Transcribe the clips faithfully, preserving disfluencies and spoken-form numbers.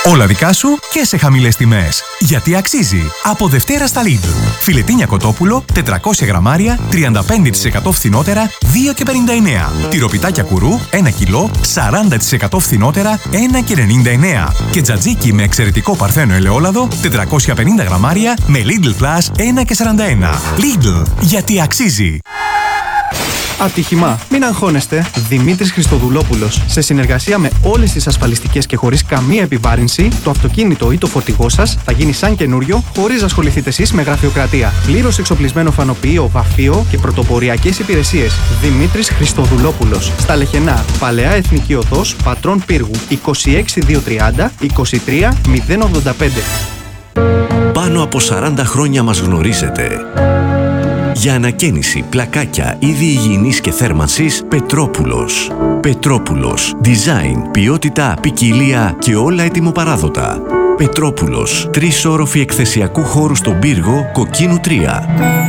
Όλα δικά σου και σε χαμηλές τιμές. Γιατί αξίζει. Από Δευτέρα στα Lidl. Φιλετίνια κοτόπουλο, τετρακόσια γραμμάρια, τριάντα πέντε τοις εκατό φθηνότερα, δύο και πενήντα εννέα. Τυροπιτάκια κουρού, ένα κιλό, σαράντα τοις εκατό φθηνότερα, ένα και ενενήντα εννέα. Και τζατζίκι με εξαιρετικό παρθένο ελαιόλαδο, τετρακόσια πενήντα γραμμάρια, με Lidl Plus, ένα και σαράντα ένα. Lidl. Γιατί αξίζει. Ατύχημα. Μην αγχώνεστε. Δημήτρης Χριστοδουλόπουλος. Σε συνεργασία με όλες τις ασφαλιστικές και χωρίς καμία επιβάρυνση, το αυτοκίνητο ή το φορτηγό σας θα γίνει σαν καινούριο, χωρίς να ασχοληθείτε εσείς με γραφειοκρατία. Πλήρως εξοπλισμένο φανοποιείο, βαφείο και πρωτοποριακές υπηρεσίες. Δημήτρης Χριστοδουλόπουλος. Στα Λεχενά, Παλαιά Εθνική Οδός, Πατρών Πύργου, είκοσι έξι χιλιάδες διακόσια τριάντα, είκοσι τρία μηδέν ογδόντα πέντε. Πάνω από σαράντα χρόνια μας γνωρίζετε. Για ανακαίνιση, πλακάκια, είδη υγιεινής και θέρμανσης, Πετρόπουλος. Πετρόπουλος. Design, ποιότητα, ποικιλία και όλα ετοιμοπαράδοτα. Πετρόπουλος. Τρεις όροφοι εκθεσιακού χώρου στον Πύργο, Κοκκίνου τρία.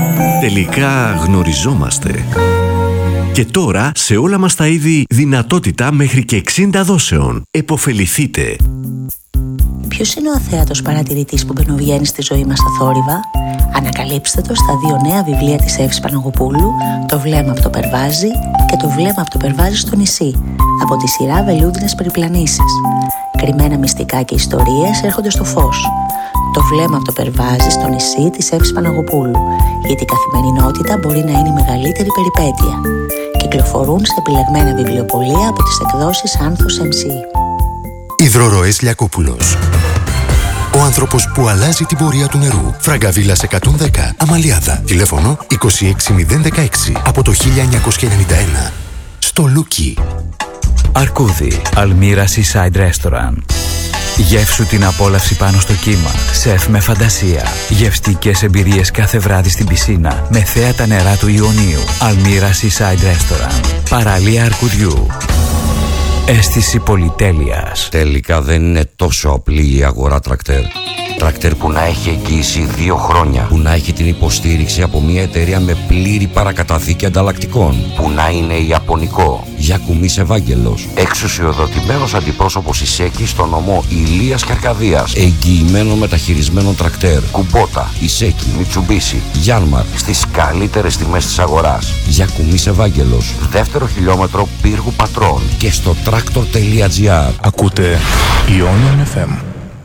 Τελικά γνωριζόμαστε. Και τώρα, σε όλα μας τα είδη, δυνατότητα μέχρι και εξήντα δόσεων. Εποφεληθείτε. Ποιος είναι ο αθέατος παρατηρητής που μπαινοβγαίνει στη ζωή μας στα θόρυβα? Ανακαλύψτε το στα δύο νέα βιβλία της Εύης Παναγοπούλου, «Το βλέμμα από το Περβάζι» και «Το βλέμμα από το Περβάζι στο νησί», από τη σειρά Βελούδινες περιπλανήσεις. Κρυμμένα μυστικά και ιστορίες έρχονται στο φως. «Το βλέμμα από το Περβάζι στο νησί» της Εύης Παναγοπούλου, γιατί η καθημερινότητα μπορεί να είναι η μεγαλύτερη περιπέτεια. Κυκλοφορούν σε επιλεγμένα βιβλιοπωλεία από τις εκδόσεις Άνθος εμ σι. Υδροροές Λιακόπουλος. Ο άνθρωπος που αλλάζει την πορεία του νερού. Φραγκαβίλας εκατόν δέκα, Αμαλιάδα. Τηλέφωνο είκοσι έξι μηδέν δεκαέξι από το χίλια εννιακόσια ενενήντα ένα. Στο Λούκι. Αρκούδι. Αλμύρα Seaside Restaurant. Γεύσου την απόλαυση πάνω στο κύμα. Σεφ με φαντασία. Γευστικές εμπειρίες κάθε βράδυ στην πισίνα. Με θέα τα νερά του Ιωνίου. Αλμύρα Seaside Restaurant. Παραλία Αρκουδιού. Αίσθηση πολυτέλειας. Τελικά δεν είναι τόσο απλή η αγορά τρακτέρ. Τρακτέρ που να έχει εγγύηση δύο χρόνια. Που να έχει την υποστήριξη από μια εταιρεία με πλήρη παρακαταθήκη ανταλλακτικών. Που να είναι ιαπωνικό. Γιακουμής Ευάγγελος. Εξουσιοδοτημένος αντιπρόσωπος Ισέκη στο νομό Ηλίας και Αρκαδίας. Εγγυημένο μεταχειρισμένο τρακτέρ. Κουμπότα, Ισέκη, Μιτσουμπίσι, Γιάνμαρ. Στις καλύτερες τιμές της αγοράς. Γιακουμής Ευάγγελος. Δεύτερο χιλιόμετρο Πύργου Πατρών. Και στο τρακτορ τελεία τζι άρ. Ακούτε Ionian εφ εμ.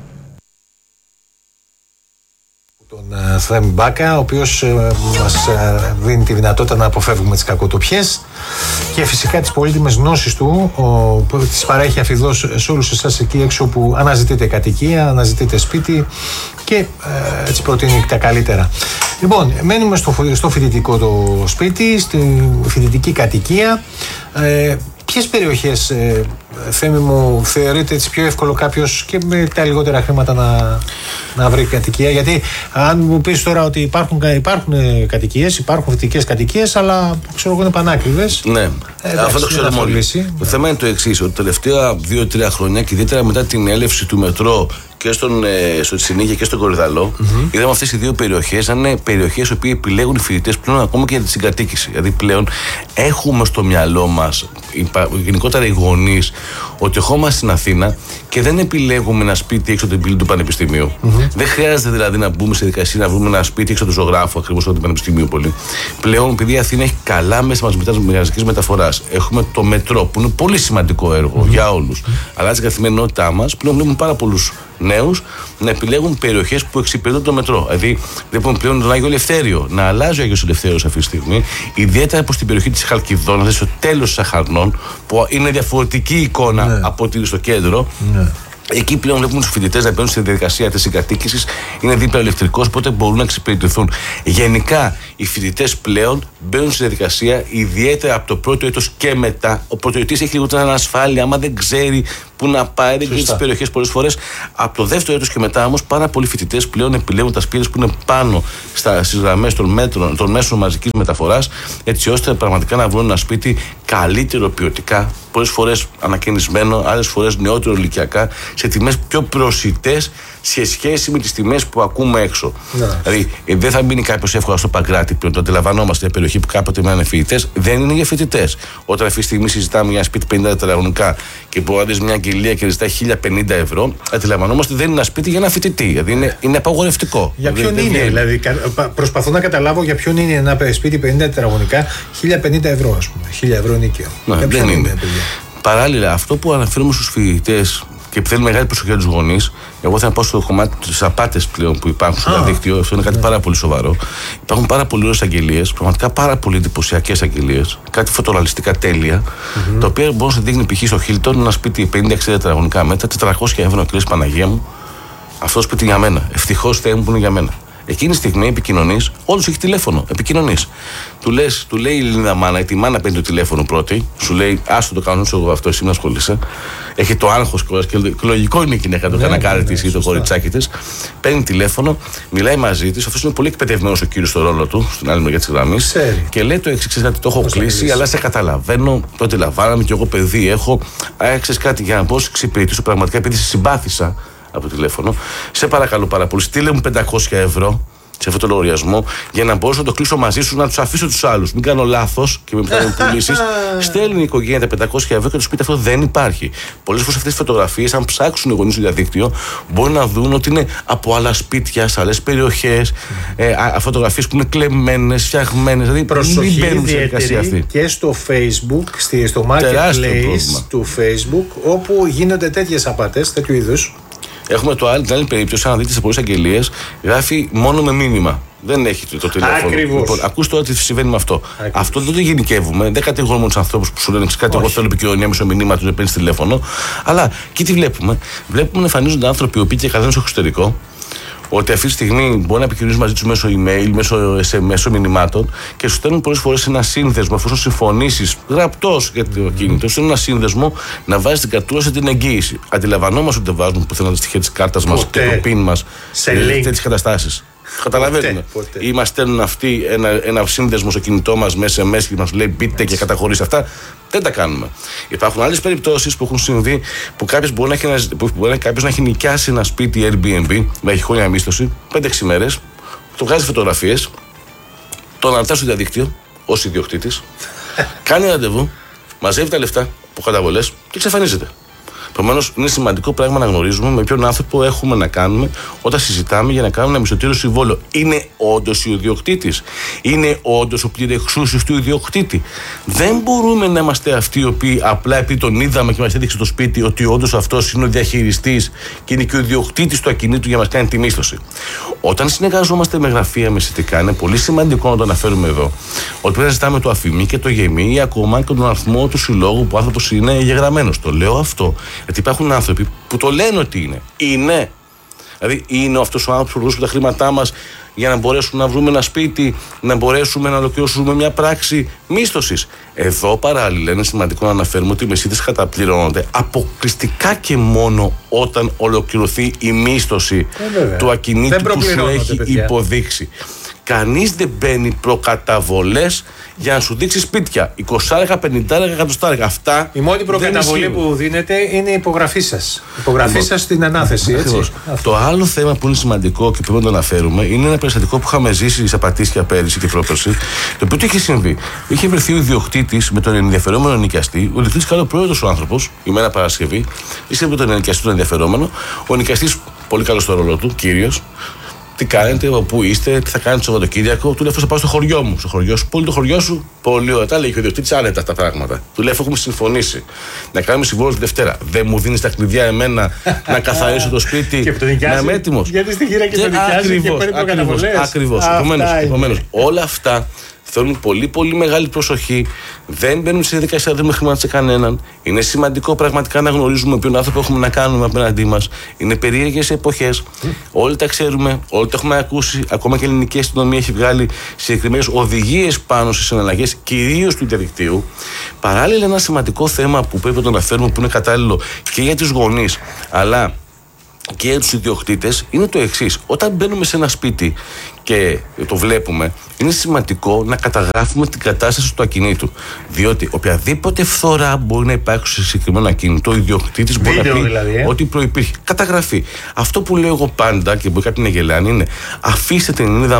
Τον Θέμη Μπάκα, ο οποίος ε, μας ε, δίνει τη δυνατότητα να αποφεύγουμε τις κακοτοπιές και φυσικά τις πολύτιμες γνώσεις του, ο, που τις παρέχει αφιδώς σε όλους εσάς εκεί έξω που αναζητείτε κατοικία, αναζητείτε σπίτι και ε, έτσι προτείνει τα καλύτερα. Λοιπόν, μένουμε στο, στο φοιτητικό το σπίτι, στη φοιτητική κατοικία. Ε, Ποιες περιοχές, ε, Θέμη μου, θεωρείται έτσι πιο εύκολο κάποιος και με τα λιγότερα χρήματα να, να βρει κατοικία? Γιατί αν μου πεις τώρα ότι υπάρχουν, υπάρχουν κατοικίες, υπάρχουν φοιτητικές κατοικίες, αλλά ξέρω εγώ είναι πανάκριβες. Ναι, ε, αυτό το ξέρουμε όλοι. Το θέμα είναι το εξής, ότι τα τελευταία δύο τρία χρόνια και ιδιαίτερα μετά την έλευση του μετρό και στον, ε, στο Τσινίγια και στον Κορυδαλό, mm-hmm. είδαμε αυτές οι δύο περιοχές να είναι περιοχές οι οποίες επιλέγουν οι φοιτητές πλέον ακόμα και για τη συγκατοίκηση. Δηλαδή πλέον έχουμε στο μυαλό μας, γενικότερα οι γονείς, ότι ερχόμαστε στην Αθήνα και δεν επιλέγουμε ένα σπίτι έξω από την πύλη του Πανεπιστημίου. Mm-hmm. Δεν χρειάζεται δηλαδή να μπούμε σε δικασία να βρούμε ένα σπίτι έξω από το ζωγράφο, ακριβώς από το Πανεπιστημίου πολύ. Πλέον, επειδή η Αθήνα έχει καλά μέσα μαζικής μεταφοράς, έχουμε το μετρό που είναι πολύ σημαντικό έργο mm-hmm. για όλους. Mm-hmm. Αλλά στην καθημερινότητά μας πλέον βλέπουμε πάρα πολλούς νέους να επιλέγουν περιοχές που εξυπηρετούν το μετρό. Δηλαδή, βλέπουμε πλέον τον Άγιο Ελευθέριο να αλλάζει ο Άγιος Ελευθέριος αυτή τη στιγμή, ιδιαίτερα προς την περιοχή της Χαλκιδόνας, δηλαδή στο τέλος της Αχαρνών, που είναι διαφορετική εικόνα ναι. από ότι στο κέντρο. Ναι. Εκεί πλέον βλέπουμε τους φοιτητές να μπαίνουν στη διαδικασία της συγκατοίκησης, είναι δίπλα ο ηλεκτρικός, οπότε μπορούν να εξυπηρετηθούν. Γενικά, οι φοιτητές πλέον μπαίνουν στη διαδικασία, ιδιαίτερα από το πρώτο έτος και μετά. Ο πρωτοετής έχει λιγότερη ανασφάλεια, άμα δεν ξέρει πού να πάει, δεν ξέρει τις περιοχές πολλές φορές. Από το δεύτερο έτος και μετά όμως, πάρα πολλοί φοιτητές πλέον επιλέγουν τα σπίτια που είναι πάνω στις γραμμές των, μέτρων, των μέσων μαζικής μεταφοράς, έτσι ώστε πραγματικά να βρουν ένα σπίτι καλύτερο ποιοτικά, πολλές φορές ανακαινισμένο, άλλες φορές νεότερο ηλικιακά, σε τιμές πιο προσιτές σε σχέση με τις τιμές που ακούμε έξω. Ναι. Δηλαδή, δεν θα μείνει κάποιος εύκολα στο Παγκράτη πλέον. Το αντιλαμβανόμαστε, μια περιοχή που κάποτε μένουν φοιτητές, δεν είναι για φοιτητές. Όταν αυτή τη στιγμή συζητάμε για ένα σπίτι πενήντα τετραγωνικά και μπορεί να δει μια αγγελία και ζητάει χίλια πενήντα ευρώ, αντιλαμβανόμαστε ότι δεν είναι ένα σπίτι για ένα φοιτητή. Δηλαδή είναι, είναι απαγορευτικό. Για ποιον δηλαδή, είναι, δηλαδή, προσπαθώ να καταλάβω για ποιον είναι ένα σπίτι πενήντα τετραγωνικά, χίλια πενήντα ευρώ, α πούμε. χίλια ευρώ νίκαιο. Ναι, δεν είναι. είναι Παράλληλα, αυτό που αναφέρουμε στους φοιτητές και θέλει μεγάλη προσοχή από τους γονείς, εγώ θα πάω στο κομμάτι της απάτες πλέον που υπάρχουν στο διαδίκτυο. Αυτό είναι κάτι ναι. πάρα πολύ σοβαρό. Υπάρχουν πάρα πολλές ωραίες αγγελίες, πραγματικά πάρα πολύ εντυπωσιακές αγγελίες, κάτι φωτορεαλιστικά τέλεια, mm-hmm. τα οποία μπορεί να δείχνει π.χ. στο Χίλτον ένα σπίτι πενήντα εξήντα τετραγωνικά μέτρα, τετρακόσια ευρώ, και λες Παναγία μου, αυτό το σπίτι για μένα. Ευτυχώς Θεέ μου που είναι για μένα. Εκείνη τη στιγμή επικοινωνείς, όλους έχει τηλέφωνο, επικοινωνείς. Του, λες, του λέει η Ελληνίδα μάνα, ή τη μάνα παίρνει το τηλέφωνο πρώτη, σου λέει άστο το κάνω εγώ αυτό, εσύ να ασχολείσαι. Έχει το άγχος και λογικό είναι η γυναίκα το κανακάρι της ή το κοριτσάκι της. Παίρνει τηλέφωνο, μιλάει μαζί της. Αυτός είναι πολύ εκπαιδευμένος ο κύριος στο ρόλο του, στην άλλη μεριά της γραμμής. Και λέει το εξής: ξέρεις κάτι, το έχω κλείσει, αλλά σε καταλαβαίνω, το αντιλαμβάνομαι και εγώ παιδί έχω. Ξέρεις κάτι, για να πω, σε εξυπηρετήσω πραγματικά επειδή σε συμπάθησα από το τηλέφωνο. Σε παρακαλώ πάρα πολύ, στείλε μου πεντακόσια ευρώ σε αυτό το λογαριασμό για να μπορέσω να το κλείσω μαζί σου, να τους αφήσω τους άλλους. Μην κάνω λάθος και με πιθανόν πουλήσεις. Στέλνει η οικογένεια τα πεντακόσια ευρώ και το σπίτι αυτό δεν υπάρχει. Πολλές φορές αυτές τις φωτογραφίες, αν ψάξουν οι γονείς στο διαδίκτυο, μπορεί να δουν ότι είναι από άλλα σπίτια, σε άλλες περιοχές, ε, φωτογραφίες που είναι κλεμμένες, φτιαγμένες. Δηλαδή, προσοχή ιδιαίτερη και στο Facebook, στο marketplace του Facebook, όπου γίνονται τέτοιες απάτες, τέτοιου είδους. Έχουμε το άλλο, την άλλη περίπτωση, αν δείτε σε πολλές αγγελίες, γράφει μόνο με μήνυμα. Δεν έχει το, το τηλέφωνο. Ακριβώς. Λοιπόν, ακούστε τώρα τι συμβαίνει με αυτό. Ακριβώς. Αυτό δεν το γενικεύουμε. Δεν κατηγορούμε τους ανθρώπους που σου λένε κάτι. Εγώ θέλω επικοινωνία μέσω μηνύμα του, να παίρνει τηλέφωνο. Αλλά και τι βλέπουμε. Βλέπουμε να εμφανίζονται άνθρωποι οι οποίοι και καθένα στο εξωτερικό. Ότι αυτή τη στιγμή μπορεί να επικοινωνήσει μαζί του μέσω email, μέσω ες εμ ες, μέσω μηνυμάτων και σου στέλνουν πολλές φορές ένα σύνδεσμο. Αφού συμφωνήσεις γραπτός για το κινητό, σου στέλνουν ένα σύνδεσμο να βάζει την καρτούλα την εγγύηση. Αντιλαμβανόμαστε ότι δεν βάζουν πουθενά τα στοιχεία της κάρτας μας και το πιν μας σε τέτοιες καταστάσεις. Καταλαβαίνουμε. Ή μας στέλνουν αυτοί ένα, ένα σύνδεσμο στο κινητό μας με ες εμ ες και μας λέει μπείτε και καταχωρήστε αυτά. Δεν τα κάνουμε. Υπάρχουν άλλες περιπτώσεις που έχουν συμβεί που κάποιος μπορεί να έχει, που μπορεί κάποιος να έχει νοικιάσει ένα σπίτι Airbnb με έχει χρόνια μίσθωση, πέντε έξι μέρες, το βγάζει φωτογραφίες, το αναρτά στο διαδίκτυο ως ιδιοκτήτης, κάνει ραντεβού, μαζεύει τα λεφτά από καταβολές και εξαφανίζεται. Επομένως, είναι σημαντικό πράγμα να γνωρίζουμε με ποιον άνθρωπο έχουμε να κάνουμε όταν συζητάμε για να κάνουμε ένα μισθωτήριο συμβόλαιο. Είναι όντως ο ιδιοκτήτης, είναι όντως ο πληρεξούσιος του ιδιοκτήτη. Δεν μπορούμε να είμαστε αυτοί οι οποίοι απλά επειδή τον είδαμε και μας έδειξε το σπίτι ότι όντως αυτός είναι ο διαχειριστής και είναι και ο ιδιοκτήτης του ακινήτου για να μας κάνει τη μίσθωση. Όταν συνεργαζόμαστε με γραφεία μεσητικά, είναι πολύ σημαντικό να το αναφέρουμε εδώ ότι πρέπει να ζητάμε το αφημί και το γεμί ή ακόμα και τον αριθμό του συλλόγου που ο άνθρωπος είναι εγγεγραμμένος. Το λέω αυτό. Γιατί υπάρχουν άνθρωποι που το λένε ότι είναι. Είναι. Δηλαδή, είναι αυτός ο άνθρωπος που βρίσκουν τα χρήματά μας για να μπορέσουμε να βρούμε ένα σπίτι, να μπορέσουμε να ολοκληρώσουμε μια πράξη μίσθωσης. Εδώ παράλληλα είναι σημαντικό να αναφέρουμε ότι οι μεσίτες καταπληρώνονται αποκλειστικά και μόνο όταν ολοκληρωθεί η μίσθωση ε, του ακινήτου που σου έχει παιδιά. υποδείξει. Κανείς δεν μπαίνει προκαταβολές για να σου δείξει σπίτια. είκοσι, πενήντα, εκατό. Αυτά. Η μόνη προκαταβολή που δίνεται είναι η υπογραφή σας. Η υπογραφή σας στην ανάθεση. Έτσι. Το άλλο θέμα που είναι σημαντικό και πρέπει να το αναφέρουμε είναι ένα περιστατικό που είχαμε ζήσει σε Πατήσια πέρυσι και πρόπερσι. Το οποίο τι είχε συμβεί. Είχε βρεθεί ο ιδιοκτήτης με τον ενδιαφερόμενο νοικιαστή. Ο ιδιοκτήτης καλό πρόεδρος ο άνθρωπος, η μέρα Παρασκευή. Είχε με τον νοικιαστή τον ενδιαφερόμενο. Ο νοικιαστής, πολύ καλό στο ρόλο του, κύριος. Τι κάνετε, πού είστε, τι θα κάνετε το Σαββατοκύριακο. Του λέω: θα πάω στο χωριό μου. Στο χωριό σου, πολύ το χωριό σου, πολύ ωραία. Τα λέει και ο ιδιοκτήτης άνετα αυτά τα πράγματα. Του λέω: έχουμε συμφωνήσει να κάνουμε συμβόλαιο τη Δευτέρα. Δεν μου δίνει τα κλειδιά εμένα να καθαρίσω το σπίτι, να είμαι έτοιμος. Γιατί στη γύρα και το νοικιάζει και παίρνει προκαταβολές. Ακριβώς. Επομένως, όλα αυτά θέλουν πολύ πολύ μεγάλη προσοχή. Δεν μπαίνουν σε διαδικασία να δίνουμε χρήματα σε κανέναν. Είναι σημαντικό πραγματικά να γνωρίζουμε ποιον άνθρωπο έχουμε να κάνουμε απέναντί μας. Είναι περίεργες εποχές. Mm. Όλοι τα ξέρουμε, όλοι τα έχουμε ακούσει. Ακόμα και η ελληνική αστυνομία έχει βγάλει συγκεκριμένες οδηγίες πάνω στις συναλλαγές, κυρίως του διαδικτύου. Παράλληλα, ένα σημαντικό θέμα που πρέπει να το αναφέρουμε, που είναι κατάλληλο και για τους γονείς, αλλά και για τους ιδιοκτήτες, είναι το εξής. Όταν μπαίνουμε σε ένα σπίτι και το βλέπουμε, είναι σημαντικό να καταγράφουμε την κατάσταση του ακινήτου. Διότι οποιαδήποτε φθορά μπορεί να υπάρξει σε συγκεκριμένο ακίνητο, ο ιδιοκτήτης μπορεί να πει δηλαδή, ε? ότι προϋπήρχε. Καταγραφή. Αυτό που λέω εγώ πάντα και μπορεί κάποιοι να γελάνε είναι: αφήστε την Ελληνίδα μάνα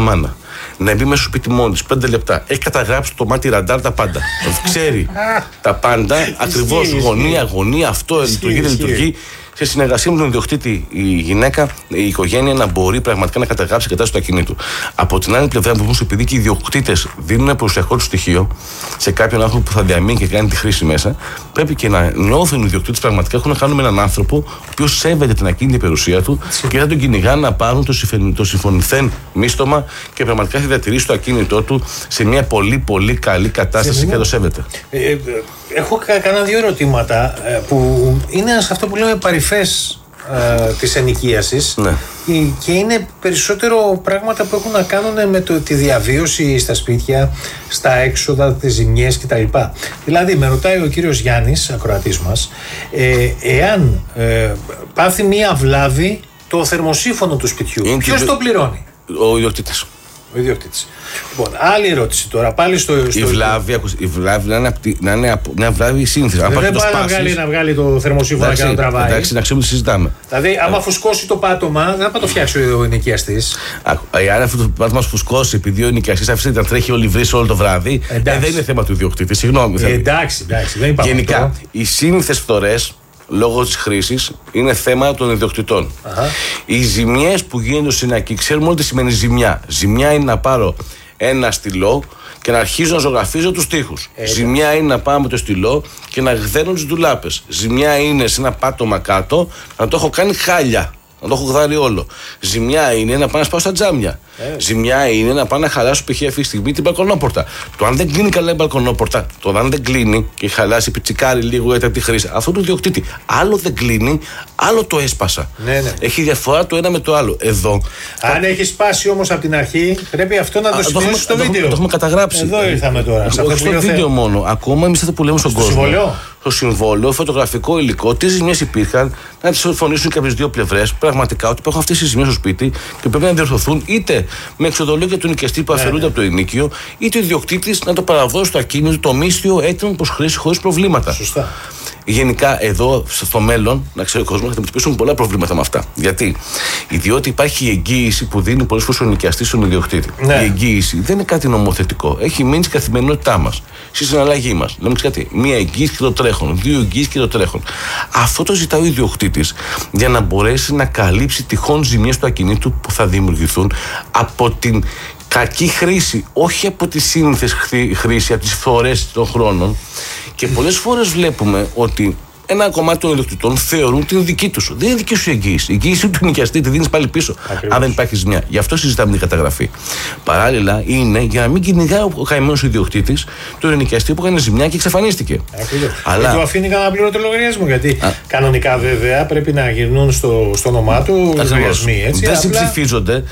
να μπει μέσα στο σπίτι μόνη της πέντε λεπτά. Έχει καταγράψει το μάτι ραντάρ τα πάντα. Ξέρει τα πάντα, ακριβώς γωνία, γωνία, αυτό λειτουργεί, δεν λειτουργεί. Σε συνεργασία με τον ιδιοκτήτη, η γυναίκα, η οικογένεια να μπορεί πραγματικά να καταγράψει η κατάσταση του ακινήτου. Από την άλλη πλευρά, όμως, επειδή και οι ιδιοκτήτες δίνουν ένα περιουσιακό του στοιχείο σε κάποιον άνθρωπο που θα διαμείνει και κάνει τη χρήση μέσα, πρέπει και να νιώθουν οι ιδιοκτήτες πραγματικά έχουν να κάνουν με έναν άνθρωπο ο οποίος σέβεται την ακίνητη περιουσία του και θα τον κυνηγά να πάρουν το, συμφων, το συμφωνηθέν μίστομα και πραγματικά θα διατηρήσει το ακίνητό του σε μια πολύ πολύ καλή κατάσταση και το σέβεται. Ε, ε, έχω κανένα δύο ερωτήματα που είναι σε αυτό που λέμε παρυφές ε, της ενοικίασης, ναι. Και είναι περισσότερο πράγματα που έχουν να κάνουν με το, τη διαβίωση στα σπίτια, στα έξοδα, τις ζημιές κτλ. Δηλαδή με ρωτάει ο κύριος Γιάννης, ακροατής μας, ε, εάν ε, πάθει μία βλάβη το θερμοσύφωνο του σπιτιού, είναι ποιος το πληρώνει? Ο ιδιοκτήτης. Ο ιδιοκτήτης. Λοιπόν, άλλη ερώτηση τώρα. Πάλι στο. στο η βλάβη, η βλάβη να είναι, να είναι μια βλάβη σύνθεση. Δεν πάει να βγάλει, να βγάλει το θερμοσύμφωνο και να τραβάει. Εντάξει, να ξέρουμε τι συζητάμε. Δηλαδή, άμα ε. φουσκώσει το πάτωμα, δεν θα το φτιάξει ο ενοικιαστής. Αν αυτό το πάτωμα φουσκώσει επειδή ο ενοικιαστής άφησε να τρέχει όλη βρύση όλο το βράδυ, ε, δεν είναι θέμα του ιδιοκτήτη. Συγγνώμη. Ε, εντάξει, εντάξει. Δεν υπάρχει. Γενικά, οι σύνηθες φθορές λόγω της χρήσης είναι θέμα των ιδιοκτητών. Αχα. Οι ζημιές που γίνονται στην ακή, ξέρουμε όλοι τι σημαίνει ζημιά. Ζημιά είναι να πάρω ένα στυλό και να αρχίζω να ζωγραφίζω τους τοίχους. Ε, ζημιά είναι να πάω με το στυλό και να γδέρνω τις ντουλάπες. Ζημιά είναι σε ένα πάτωμα κάτω να το έχω κάνει χάλια. Να το έχω γδάρει όλο. Ζημιά είναι να πάω να σπάω στα τζάμια. Ε. Ζημιά είναι να πάω να χαλάσω π.χ. αυτή τη στιγμή την μπαλκονόπορτα. Το αν δεν κλείνει καλά η μπαλκονόπορτα, το αν δεν κλείνει και χαλάσει, πιτσικάρει λίγο για τη χρήση, αυτό του ιδιοκτήτη. Άλλο δεν κλείνει, άλλο το έσπασα. Ναι, ναι. Έχει διαφορά το ένα με το άλλο. Εδώ. Αν θα... έχει σπάσει όμως από την αρχή, πρέπει αυτό να το σημειώσει στο το βίντεο. Το έχουμε καταγράψει. Εδώ ήρθαμε τώρα. Όχι στο βίντεο μόνο. Ακόμα εμείς αυτό που λέμε στον κόσμο. Το συμβόλαιο, φωτογραφικό υλικό, τι ζημιές υπήρχαν, να τις συμφωνήσουν και από τις δύο πλευρές. Πραγματικά ότι υπάρχουν αυτές οι ζημιές στο σπίτι και πρέπει να διορθωθούν είτε με εξοδολόγια του νοικιαστή που αφαιρούνται ναι, ναι. από το ενοίκιο, είτε ο ιδιοκτήτης να το παραδώσει στο ακίνητο το μίσθιο έτοιμο προς χρήση χωρίς προβλήματα. Σωστά. Γενικά, εδώ στο μέλλον, να ξέρει ο κόσμος, θα αντιμετωπίσουν πολλά προβλήματα με αυτά. Γιατί? Διότι υπάρχει η εγγύηση που δίνει πολλές φορές ο νοικιαστής στον ιδιοκτήτη. Ναι. Η εγγύηση δεν είναι κάτι νομοθετικό. Έχει μείνει στην καθημερινότητά μας, στη συναλλαγή μας. Λέμε κάτι, μία εγγύηση και το τρέχον, δύο εγγύησεις και το τρέχον. Αυτό το ζητάει ο ιδιοκτήτης για να μπορέσει να καλύψει τυχόν ζημιές του ακινήτου που θα δημιουργηθούν από την κακή χρήση, όχι από τη σύνηθες χρήση, από τις φθορές των χρόνων. Και πολλές φορές βλέπουμε ότι ένα κομμάτι των ιδιοκτητών θεωρούν την δική τους. Δεν είναι δική σου εγγύηση. Η εγγύηση του νοικιαστή τη δίνεις πάλι πίσω. Ακριβώς. Αν δεν υπάρχει ζημιά. Γι' αυτό συζητάμε την καταγραφή. Παράλληλα είναι για να μην κυνηγάει ο καημένος ιδιοκτήτης τον νοικιαστή που έκανε ζημιά και εξαφανίστηκε. Αλλά δεν του αφήνει κανένα πλήρωτο λογαριασμό. Γιατί Α. κανονικά βέβαια πρέπει να γυρνούν στο, στο όνομά του λογαριασμοί. Έτσι, δεν συμψηφίζονται.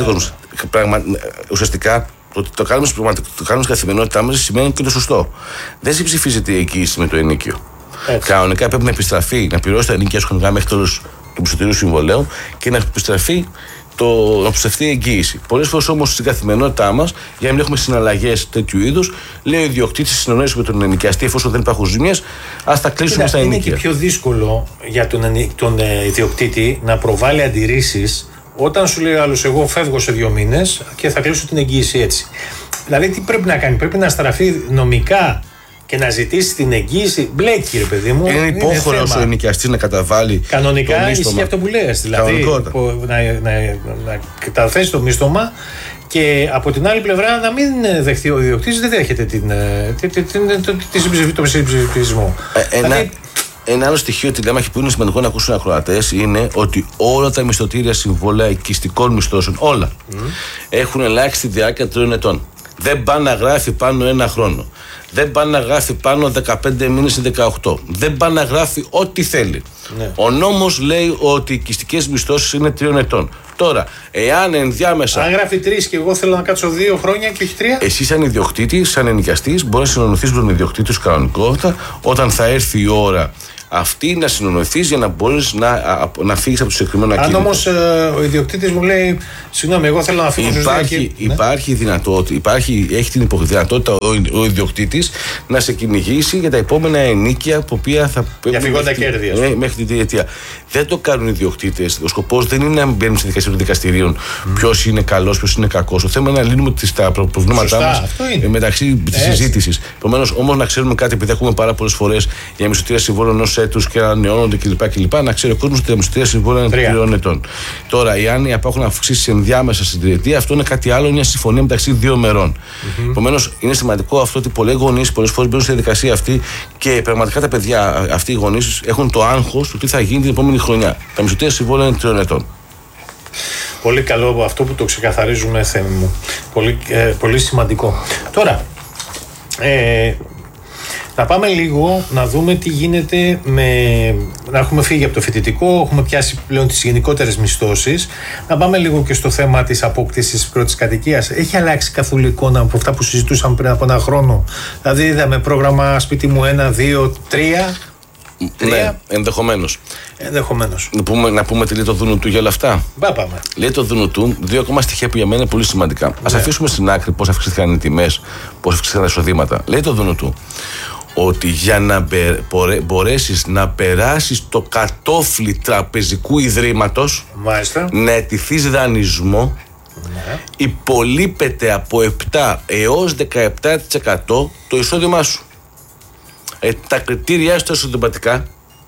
Πράγμα, ουσιαστικά το ότι το κάνουμε, το κάνουμε στην καθημερινότητά μας σημαίνει και το σωστό. Δεν συμψηφίζεται η εγγύηση με το ενοίκιο. Έτσι. Κανονικά πρέπει να επιστραφεί, να πληρώσει τα ενοίκια χρονικά μέχρι τέλος του πιστωτηρίου συμβολέου και να επιστραφεί το, να επιστραφεί η εγγύηση. Πολλές φορές όμως στην καθημερινότητά μας, για να μην έχουμε συναλλαγές τέτοιου είδους, λέει ο ιδιοκτήτης στη συνεννόηση με τον ενοικιαστή, εφόσον δεν υπάρχουν ζημιές, ας τα κλείσουμε στα ενοίκια. Είναι και πιο δύσκολο για τον, τον ε, ιδιοκτήτη να προβάλλει αντιρρήσεις όταν σου λέει άλλος, εγώ φεύγω σε δύο μήνες και θα κλείσω την εγγύηση έτσι. Δηλαδή, τι πρέπει να κάνει, πρέπει να στραφεί νομικά και να ζητήσει την εγγύηση. Μπλέκει, ρε παιδί μου. Είναι υποχρεωτικό ο ενοικιαστής να καταβάλει. Κανονικά ισχύει αυτό που λες. Δηλαδή, να, να, να καταθέσει το μίστομα και από την άλλη πλευρά να μην δεχτεί ο ιδιοκτήτης, δεν δέχεται την, την, την, την, το συμψηφισμό. Ε, δηλαδή, ένα άλλο στοιχείο τηλέμαχη που είναι σημαντικό να ακούσουν οι ακροατές είναι ότι όλα τα μισθωτήρια συμβόλαια οικιστικών μισθώσεων, όλα, mm. έχουν ελάχιστη διάρκεια τριών ετών. Δεν πάνε να γράφει πάνω ένα χρόνο. Δεν πάνε να γράφει πάνω δεκαπέντε μήνες ή δεκαοκτώ. Δεν πάνε να γράφει ό,τι θέλει. Ναι. Ο νόμος λέει ότι οι οικιστικές μισθώσεις είναι τριών ετών. Τώρα, εάν ενδιάμεσα. Αν γράφει τρεις και εγώ θέλω να κάτσω δύο χρόνια και όχι τρία. Εσύ, σαν ιδιοκτήτης, σαν ενοικιαστής, μπορεί να συνονωθείς με τον ιδιοκτήτη σου κανονικότητα όταν θα έρθει η ώρα αυτή να συνονοηθεί για να μπορεί να, να φύγει από το συγκεκριμένο ακίνητο. Αν όμως ε, ο ιδιοκτήτης μου λέει, συγγνώμη, εγώ θέλω να φύγω. Υπάρχει, υπάρχει, ναι. δυνατότητα, υπάρχει, έχει την δυνατότητα ο, ο ιδιοκτήτης να σε κυνηγήσει για τα επόμενα ενίκια που οποία θα για φυγόντα κέρδη. Ναι, μέχρι την διετία. Δεν το κάνουν οι ιδιοκτήτες. Ο σκοπός δεν είναι να μπαίνουν στη δικασία των δικαστηρίων mm. ποιος είναι καλός, ποιος είναι κακός. Το θέμα είναι να λύνουμε τα προβλήματά μας μεταξύ της συζήτησης. Επομένως, όμως να ξέρουμε κάτι, επειδή έχουμε πάρα πολλές φορές για μισθωτήρια συμβόλαια ενός έτους και ανανεώνονται κλπ. κλπ. Να ξέρει ο κόσμος ότι τα μισθωτήρια συμβόλαια είναι τριών ετών. Τώρα, εάν υπάρχουν αυξήσεις ενδιάμεσα στην τριετία, αυτό είναι κάτι άλλο, μια συμφωνία μεταξύ δύο μερών. Mm-hmm. Επομένως, είναι σημαντικό αυτό ότι πολλοί γονείς πολλές φορές μπαίνουν στη διαδικασία αυτή και πραγματικά τα παιδιά, αυτοί οι γονείς, έχουν το άγχος του τι θα γίνει την επόμενη χρονιά. Τα μισθωτήρια συμβόλαια είναι τριών ετών. Πολύ καλό αυτό που το ξεκαθαρίζουμε, Θέμη μου. Πολύ, ε, πολύ σημαντικό. Τώρα, ε, να πάμε λίγο να δούμε τι γίνεται με... Να έχουμε φύγει από το φοιτητικό, έχουμε πιάσει πλέον τις γενικότερες μισθώσεις. Να πάμε λίγο και στο θέμα της απόκτησης πρώτης κατοικίας. Έχει αλλάξει καθόλου εικόνα από αυτά που συζητούσαμε πριν από ένα χρόνο? Δηλαδή είδαμε πρόγραμμα σπίτι μου ένα, δύο, τρία. Ναι, ενδεχομένως. Ενδεχομένως. Να πούμε, να πούμε τι λέει το Δούνου του για όλα αυτά. Μπα, πάμε. Λέει το Δούνου του δύο ακόμα στοιχεία που για μένα είναι πολύ σημαντικά. Ναι. Ας αφήσουμε στην άκρη πώς αυξήθηκαν οι τιμές, πώς αυξήθηκαν τα εισοδήματα. Λέει το Δούνου του ότι για να μπορέσεις να περάσεις το κατόφλι τραπεζικού ιδρύματος, μάλιστα, να αιτηθείς δανεισμό, ναι, υπολείπεται από επτά έως δεκαεπτά τοις εκατό το εισόδημά σου. Ε, τα κριτήρια στα εισοδηματικά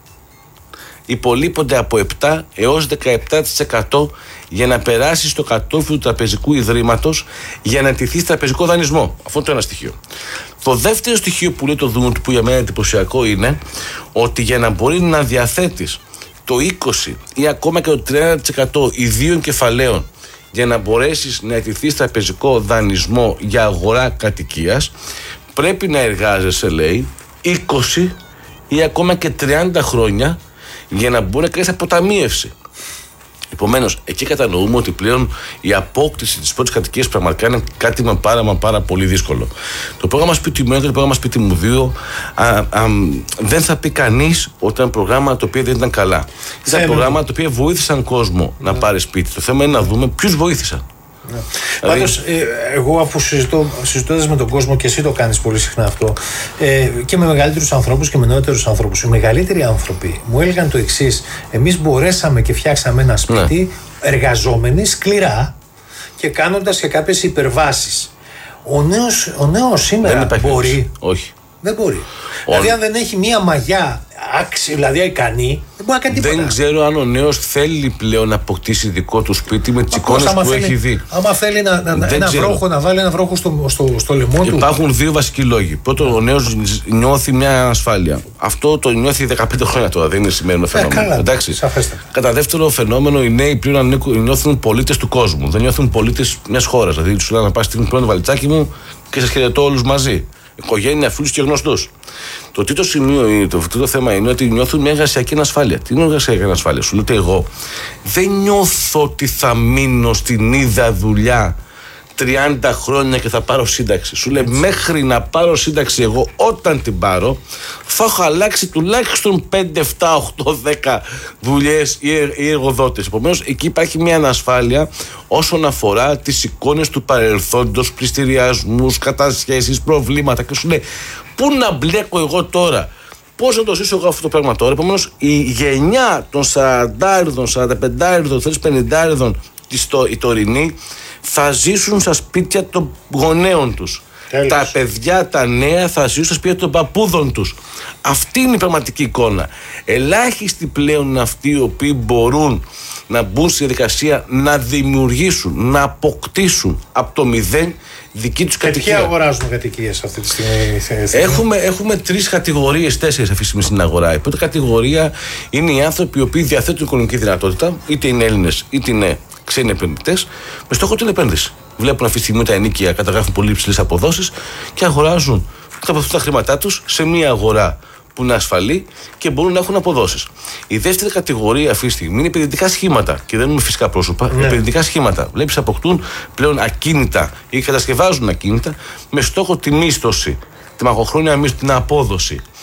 υπολείπονται από επτά έως δεκαεπτά τοις εκατό για να περάσεις το κατόφλι του τραπεζικού ιδρύματος για να αιτηθείς τραπεζικό δανεισμό. Αυτό είναι το ένα στοιχείο. Το δεύτερο στοιχείο που λέει το Δούνου του, που για μένα είναι εντυπωσιακό, είναι ότι για να μπορεί να διαθέτεις το είκοσι ή ακόμα και το τριάντα τοις εκατό ιδίων κεφαλαίων για να μπορέσεις να αιτηθείς τραπεζικό δανεισμό για αγορά κατοικίας, πρέπει να εργάζεσαι, λέει, είκοσι ή ακόμα και τριάντα χρόνια για να μπορεί να κάνεις αποταμίευση. Επομένως, εκεί κατανοούμε ότι πλέον η απόκτηση της πρώτης κατοικίας πραγματικά είναι κάτι με πάρα, μα πάρα πολύ δύσκολο. Το πρόγραμμα σπίτι μου ένα και το πρόγραμμα σπίτι μου δύο α, α, δεν θα πει κανείς ότι ήταν προγράμματα τα οποία δεν ήταν καλά. Ήταν προγράμματα τα οποία βοήθησαν κόσμο να πάρει σπίτι. Το θέμα είναι να δούμε ποιους βοήθησαν. Ναι. Δηλαδή... Πάντως, ε, εγώ αφού συζητώ, συζητώντας με τον κόσμο, και εσύ το κάνεις πολύ συχνά αυτό, ε, και με μεγαλύτερους ανθρώπους και με νεότερους ανθρώπους, οι μεγαλύτεροι άνθρωποι μου έλεγαν το εξής: εμείς μπορέσαμε και φτιάξαμε ένα σπίτι, ναι, εργαζόμενοι σκληρά και κάνοντας και κάποιες υπερβάσεις. Ο νέος, ο νέος σήμερα μπορεί. Όχι. Δεν μπορεί. Ο... Δηλαδή, αν δεν έχει μία μαγιά άξι, δηλαδή ικανή, δεν μπορεί να κάνει τίποτα. Δεν ξέρω αν ο νέος θέλει πλέον να αποκτήσει δικό του σπίτι με τις εικόνες που θέλει, έχει δει. Άμα θέλει να, να, ένα βρόχο, να βάλει ένα βρόχο στο, στο, στο λαιμό του. Υπάρχουν δύο βασικοί λόγοι. Πρώτον, ο νέος νιώθει μια ασφάλεια. Αυτό το νιώθει δεκαπέντε χρόνια τώρα, δεν είναι σημερινό φαινόμενο. Ε, καλά, εντάξει. Κατά δεύτερο φαινόμενο, οι νέοι πλέον νιώθουν πολίτες του κόσμου. Δεν νιώθουν πολίτες μιας χώρας. Δηλαδή, του λένε να πας στην πρώτη βαλιτσάκι μου και σας χαιρετώ όλους μαζί. Οικογένεια, φίλους και γνωστούς. Το τρίτο σημείο είναι, το τρίτο θέμα είναι ότι νιώθουν μια εργασιακή ανασφάλεια. Τι είναι εργασιακή ανασφάλεια? Σου λέτε, εγώ δεν νιώθω ότι θα μείνω στην ίδια δουλειά τριάντα χρόνια και θα πάρω σύνταξη. Σου λέει, μέχρι να πάρω σύνταξη εγώ, όταν την πάρω, θα έχω αλλάξει τουλάχιστον πέντε, επτά, οκτώ, δέκα δουλειές ή εργοδότες. Επομένως, εκεί υπάρχει μια ανασφάλεια όσον αφορά τις εικόνες του παρελθόντος, πληστηριασμούς, κατασχέσεις, προβλήματα. Και σου λέει, πού να μπλέκω εγώ τώρα? Πώς να το ζήσω εγώ αυτό το πράγμα τώρα? Επομένως, η γενιά των σαραντάριδων, σαρανταπεντάριδων, πενηντάριδων, η τωρινή, θα ζήσουν στα σπίτια των γονέων τους. Τέλος. Τα παιδιά, τα νέα, θα ζήσουν στα σπίτια των παππούδων τους. Αυτή είναι η πραγματική εικόνα. Ελάχιστοι πλέον είναι αυτοί οι οποίοι μπορούν να μπουν στη διαδικασία να δημιουργήσουν, να αποκτήσουν από το μηδέν δική τους κατοικία. Και ποιοι αγοράζουν κατοικίες αυτή τη στιγμή? Έχουμε, έχουμε τρεις κατηγορίες, τέσσερις αυτή τη στιγμή στην αγορά. Η πρώτη κατηγορία είναι οι άνθρωποι οι οποίοι διαθέτουν οικονομική δυνατότητα, είτε είναι Έλληνες είτε είναι ξένοι επενδυτές, με στόχο την επένδυση. Βλέπουν αυτή τη στιγμή τα ενοίκια, καταγράφουν πολύ υψηλές αποδόσεις και αγοράζουν τα χρήματά τους σε μια αγορά που είναι ασφαλή και μπορούν να έχουν αποδόσεις. Η δεύτερη κατηγορία αυτή τη στιγμή είναι επενδυτικά σχήματα και δεν είναι φυσικά πρόσωπα. Ναι. Επενδυτικά σχήματα. Βλέπεις, αποκτούν πλέον ακίνητα ή κατασκευάζουν ακίνητα με στόχο τη μίσθωση, τη μακροχρόνια μίσθωση, την απόδοση.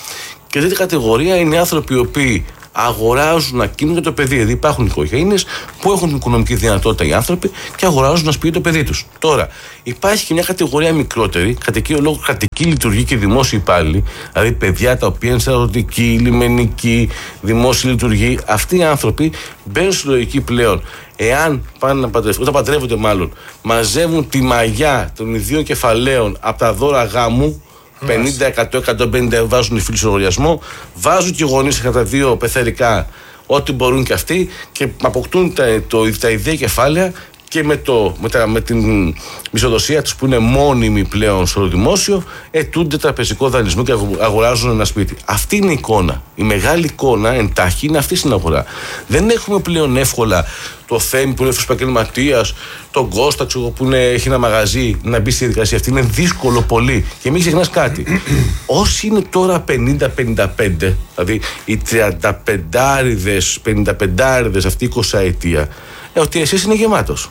Και τρίτη κατηγορία είναι οι άνθρωποι οι οποίοι αγοράζουν ακίνητο για το παιδί. Δηλαδή υπάρχουν οικογένειες που έχουν την οικονομική δυνατότητα οι άνθρωποι και αγοράζουν ένα σπίτι το παιδί τους. Τώρα, υπάρχει και μια κατηγορία μικρότερη, κατά κύριο λόγο κρατική λειτουργή και δημόσιοι υπάλληλοι, δηλαδή παιδιά τα οποία είναι στρατιωτικοί, λιμενικοί, δημόσιοι λειτουργοί. Αυτοί οι άνθρωποι μπαίνουν στη λογική πλέον. Εάν πάνε να παντρεύονται, όταν παντρεύονται μάλλον, μαζεύουν τη μαγιά των ιδίων κεφαλαίων από τα δώρα γάμου. πενήντα, εκατό, εκατόν πενήντα βάζουν οι φίλοι στο λογαριασμό, βάζουν και οι γονείς κατά δύο πεθερικά ό,τι μπορούν και αυτοί και αποκτούν τα, το, τα ιδέα κεφάλαια και με, το, με, τα, με την μισοδοσία τους που είναι μόνιμη πλέον στο δημόσιο, ετούνται τραπεζικό δανεισμό και αγοράζουν ένα σπίτι. Αυτή είναι η εικόνα. Η μεγάλη εικόνα εντάχει είναι αυτή στην αγορά. Δεν έχουμε πλέον εύκολα το Θέμη που είναι επαγγελματίας, τον Κώστα που είναι, έχει ένα μαγαζί να μπει στη διαδικασία αυτή. Είναι δύσκολο πολύ. Και μην ξεχνάς κάτι. Όσοι είναι τώρα πενήντα πενήντα πέντε, δηλαδή οι τριανταπεντάριδες, πενηνταπεντάριδες αυτή η εικοσαετία, ε, ότι εσείς είναι γεμάτος.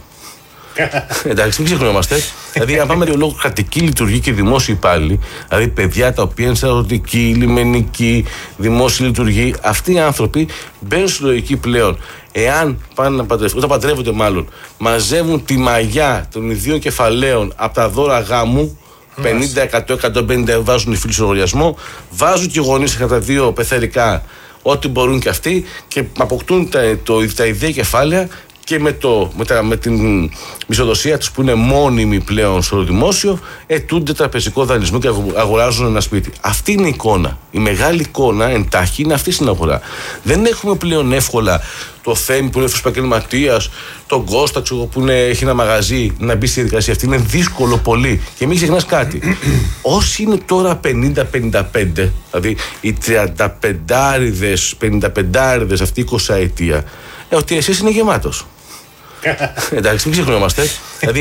Εντάξει, μην ξεχνιόμαστε. Δηλαδή, αν πάμε δύο λόγου κρατική λειτουργή και δημόσιοι υπάλληλοι, δηλαδή παιδιά τα οποία είναι στρατιωτικοί, λιμενικοί, δημόσιοι λειτουργοί, αυτοί οι άνθρωποι μπαίνουν στη λογική πλέον. Εάν πάνε να παντρεύονται, όταν παντρεύονται μάλλον, μαζεύουν τη μαγιά των ιδίων κεφαλαίων από τα δώρα γάμου, πενήντα, εκατό, εκατόν πενήντα βάζουν οι φίλοι στο λογαριασμό, βάζουν και οι γονείς κατά δύο πεθερικά ό,τι μπορούν και αυτοί και αποκτούν τα, το, τα ιδέα κεφάλαια και με, το, με, τα, με την μισοδοσία τους που είναι μόνιμη πλέον στο δημόσιο, ετούνται τραπεζικό δανεισμό και αγοράζουν ένα σπίτι. Αυτή είναι η εικόνα. Η μεγάλη εικόνα εντάχει είναι αυτή στην αγορά. Δεν έχουμε πλέον εύκολα το Θέμη που είναι επαγγελματίας, τον Κώστα που είναι, έχει ένα μαγαζί να μπει στη διαδικασία αυτή. Είναι δύσκολο πολύ. Και μην ξεχνάς κάτι. Όσοι είναι τώρα πενήντα πενήντα πέντε, δηλαδή οι τριανταπεντάριδες, πενηνταπεντάριδες αυτή η εικοσαετία, ε, ότι εσείς είναι γεμάτος. Εντάξει, μην ξεχνιόμαστε. Δηλαδή,